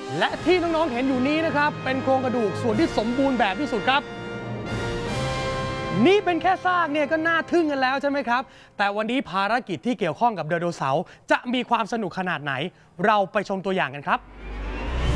และที่น้องๆเห็นอยู่นี้นะครับเป็นโครงกระดูกส่วนที่สมบูรณ์แบบที่สุดครับนี่เป็นแค่ซากเนี่ยก็น่าทึ่งกันแล้วใช่ไหมครับแต่วันนี้ภารกิจที่เกี่ยวข้องกับไดโนเสาร์จะมีความสนุกขนาดไหนเราไปชมตัวอย่างกันครับ